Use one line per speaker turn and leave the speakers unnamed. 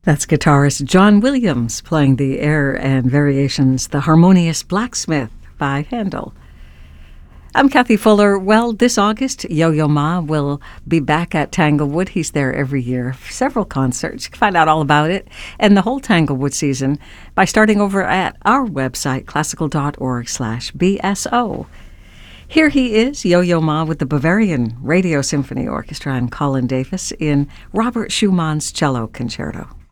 That's guitarist John Williams playing the air and variations, The Harmonious Blacksmith by Handel. I'm Kathy Fuller. Well, this August, Yo-Yo Ma will be back at Tanglewood. He's there every year, several concerts. You can find out all about it and the whole Tanglewood season by starting over at our website, classical.org/BSO. Here he is, Yo-Yo Ma, with the Bavarian Radio Symphony Orchestra and Colin Davis in Robert Schumann's Cello Concerto.